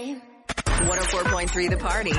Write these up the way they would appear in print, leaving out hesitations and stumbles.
104.3 The Party.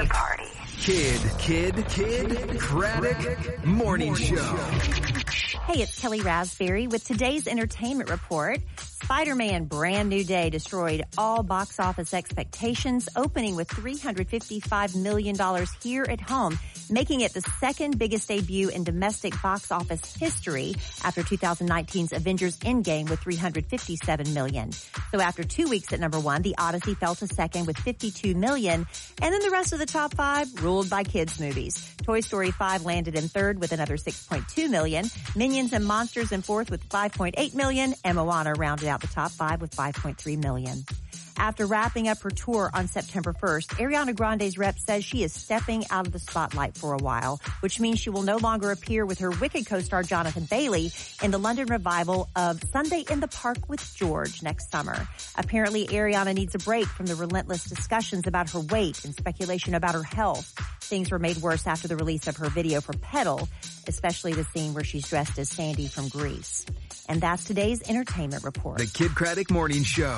Kid Craddock Morning Show. Hey, it's Kelly Raspberry with today's entertainment report. Spider-Man Brand New Day destroyed all box office expectations, opening with $355 million here at home, making it the second biggest debut in domestic box office history after 2019's Avengers Endgame with $357 million. So after 2 weeks at number one, The Odyssey fell to second with $52 million, and then the rest of the top five ruled by kids' movies. Toy Story 5 landed in third with another $6.2 million, Minions and Monsters in fourth with $5.8 million, and Moana rounded out the top five with $5.3 million. After wrapping up her tour on September 1st, Ariana Grande's rep says she is stepping out of the spotlight for a while, which means she will no longer appear with her Wicked co-star Jonathan Bailey in the London revival of Sunday in the Park with George next summer. Apparently, Ariana needs a break from the relentless discussions about her weight and speculation about her health. Things were made worse after the release of her video for Pedal, especially the scene where she's dressed as Sandy from Grease. And that's today's entertainment report. The Kid Craddock Morning Show.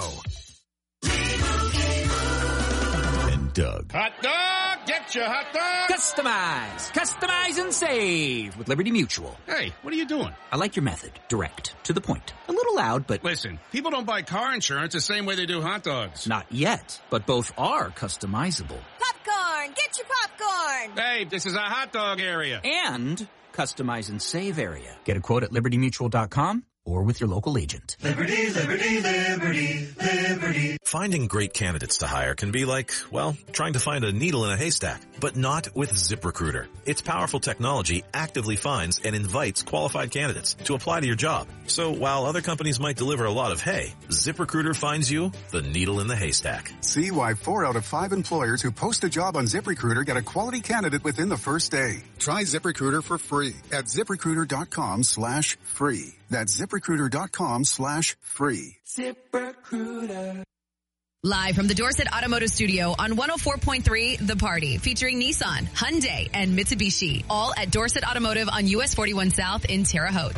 And Doug. Hot dog! Get your hot dog! Customize and save with Liberty Mutual. Hey, what are you doing? I like your method. Direct. To the point. A little loud, but... Listen, people don't buy car insurance the same way they do hot dogs. Not yet, but both are customizable. Popcorn! Get your popcorn! Hey, this is a hot dog area. And customize and save area. Get a quote at libertymutual.com or with your local agent. Liberty, liberty, liberty, liberty. Finding great candidates to hire can be like, well, trying to find a needle in a haystack, but not with ZipRecruiter. Its powerful technology actively finds and invites qualified candidates to apply to your job. So while other companies might deliver a lot of hay, ZipRecruiter finds you the needle in the haystack. See why 4 out of 5 employers who post a job on ZipRecruiter get a quality candidate within the first day. Try ZipRecruiter for free at ZipRecruiter.com/free. That's ZipRecruiter.com/free. ZipRecruiter. Live from the Dorset Automotive Studio on 104.3 The Party, featuring Nissan, Hyundai, and Mitsubishi, all at Dorset Automotive on US 41 South in Terre Haute.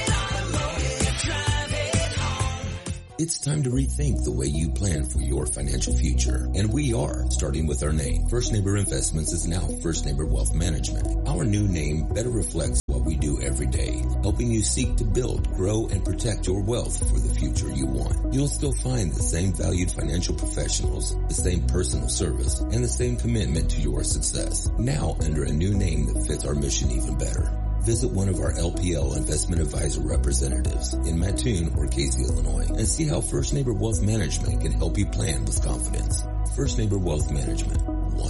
It's time to rethink the way you plan for your financial future. And we are, starting with our name. First Neighbor Investments is now First Neighbor Wealth Management. Our new name better reflects what we do every day, helping you seek to build, grow, and protect your wealth for the future you want. You'll still find the same valued financial professionals, the same personal service, and the same commitment to your success. Now under a new name that fits our mission even better. Visit one of our LPL Investment Advisor representatives in Mattoon or Casey, Illinois, and see how First Neighbor Wealth Management can help you plan with confidence. First Neighbor Wealth Management,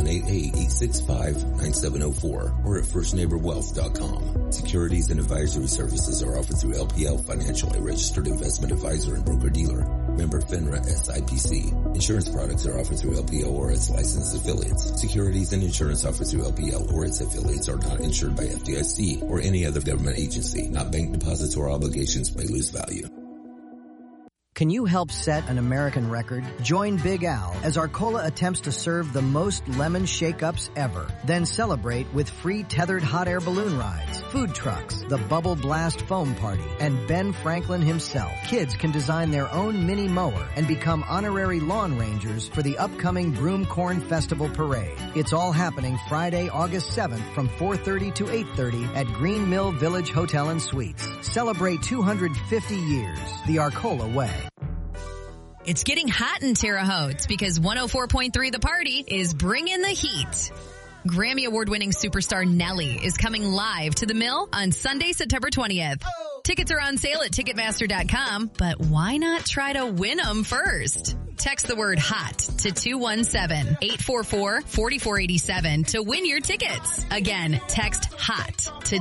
1-888-865-9704 or at firstneighborwealth.com. Securities and advisory services are offered through LPL Financial, a registered investment advisor and broker-dealer. Member FINRA SIPC. Insurance products are offered through LPL or its licensed affiliates. Securities and insurance offered through LPL or its affiliates are not insured by FDIC or any other government agency. Not bank deposits or obligations may lose value. Can you help set an American record? Join Big Al as Arcola attempts to serve the most lemon shake-ups ever. Then celebrate with free tethered hot air balloon rides, food trucks, the Bubble Blast Foam Party, and Ben Franklin himself. Kids can design their own mini mower and become honorary lawn rangers for the upcoming Broom Corn Festival Parade. It's all happening Friday, August 7th from 4:30 to 8:30 at Green Mill Village Hotel and Suites. Celebrate 250 years the Arcola way. It's getting hot in Terre Haute because 104.3 The Party is bringing the heat. Grammy Award-winning superstar Nelly is coming live to the Mill on Sunday, September 20th. Tickets are on sale at Ticketmaster.com, but why not try to win them first? Text the word HOT to 217-844-4487 to win your tickets. Again, text HOT to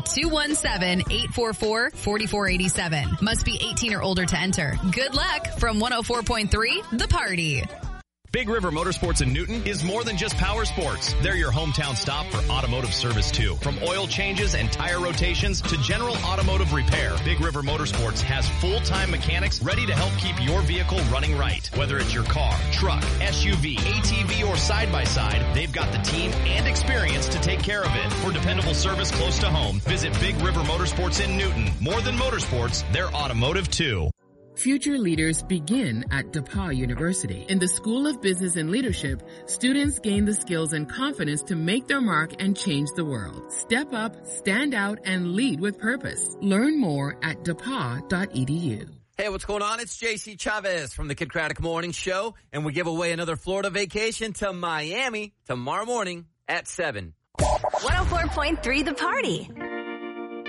217-844-4487. Must be 18 or older to enter. Good luck from 104.3 The Party. Big River Motorsports in Newton is more than just power sports. They're your hometown stop for automotive service too. From oil changes and tire rotations to general automotive repair, Big River Motorsports has full-time mechanics ready to help keep your vehicle running right. Whether it's your car, truck, SUV, ATV, or side-by-side, they've got the team and experience to take care of it. For dependable service close to home, visit Big River Motorsports in Newton. More than motorsports, they're automotive too. Future leaders begin at DePauw University. In the School of Business and Leadership, students gain the skills and confidence to make their mark and change the world. Step up, stand out, and lead with purpose. Learn more at depaw.edu. Hey, what's going on? It's JC Chavez from the Kid Craddock Morning Show, and we give away another Florida vacation to Miami tomorrow morning at 7. 104.3 The Party.